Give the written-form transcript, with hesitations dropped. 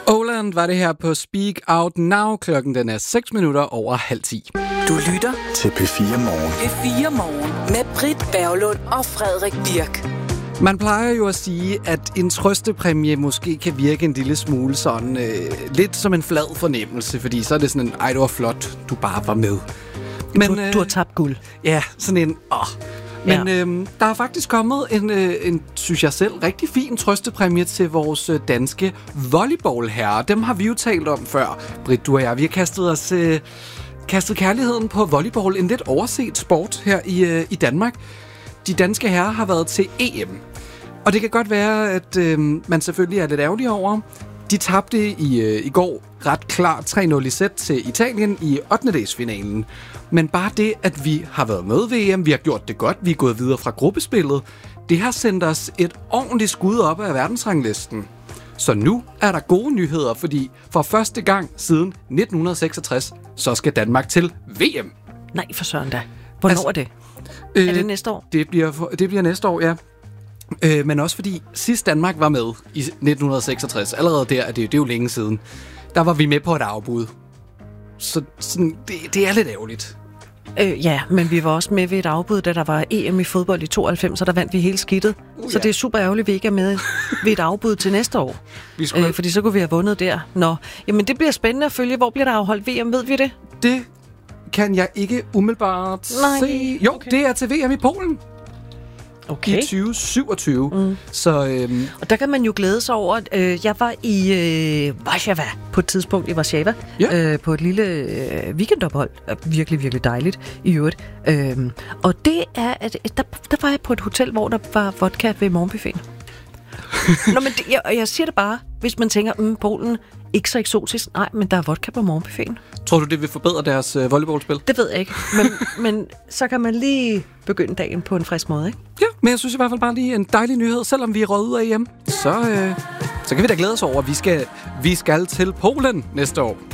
Åland var det her på Speak Out Now. Klokken den er 6 minutter over 9:30. Du lytter til P4 Morgen. P4 Morgen med Britt Berglund og Frederik Birk. Man plejer jo at sige, at en trøstepræmie måske kan virke en lille smule sådan lidt som en flad fornemmelse, fordi så er det sådan en, ej, det var flot, du bare var med. Men, du har tabt guld. Ja, sådan en, Men der er faktisk kommet en, synes jeg selv, rigtig fin trøstepræmie til vores danske volleyballherrer. Dem har vi jo talt om før, Britt, du og jeg. Vi har kastet kærligheden på volleyball, en lidt overset sport her i Danmark. De danske herrer har været til EM. Og det kan godt være, at man selvfølgelig er lidt ærgerlig over. De tabte i går ret klart 3-0 i sæt til Italien i 8. Men bare det, at vi har været med ved EM, vi har gjort det godt, vi er gået videre fra gruppespillet, det har sendt os et ordentligt skud op af verdensranglisten. Så nu er der gode nyheder, fordi for første gang siden 1966, så skal Danmark til VM. Nej, for søren da. Hvornår er det? Er det næste år? Det bliver næste år, ja. Men også fordi sidst Danmark var med i 1966, allerede der, det er jo længe siden, der var vi med på et afbud. Så sådan, det er lidt ærgerligt. Ja, men vi var også med ved et afbud, da der var EM i fodbold i 92, så der vandt vi hele skidtet. Så det er super ærgerligt, vi ikke er med ved et afbud til næste år. Fordi så kunne vi have vundet der. Nå, jamen det bliver spændende at følge. Hvor bliver der afholdt VM, ved vi det? Det kan jeg ikke umiddelbart se. Jo, okay. Det er til VM i Polen. Okay. I 2027. Så, og der kan man jo glæde sig over, jeg var i Warszawa på et tidspunkt i Warszawa, på et lille weekendophold. Virkelig, virkelig dejligt i øvrigt. Og det er, at der var jeg på et hotel, hvor der var vodka ved morgenbuffeten. Nå, men jeg siger det bare, hvis man tænker, Polen, ikke så eksotisk. Nej, men der er vodka på morgenbuffeten. Tror du, det vil forbedre deres volleyballspil? Det ved jeg ikke, men så kan man lige begynde dagen på en frisk måde, ikke? Ja, men jeg synes i hvert fald bare lige en dejlig nyhed. Selvom vi er røget ud af EM, så kan vi da glæde os over, at vi skal til Polen næste år.